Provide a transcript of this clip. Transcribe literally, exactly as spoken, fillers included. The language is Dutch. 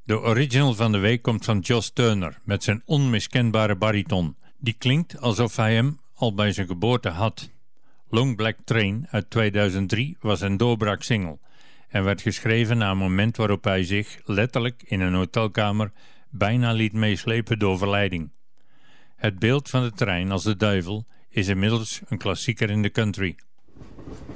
De original van de week komt van Joss Turner met zijn onmiskenbare bariton. Die klinkt alsof hij hem al bij zijn geboorte had. Long Black Train uit tweeduizend drie was een doorbraaksingle en werd geschreven na een moment waarop hij zich letterlijk in een hotelkamer bijna liet meeslepen door verleiding. Het beeld van de trein als de duivel is inmiddels een klassieker in de country.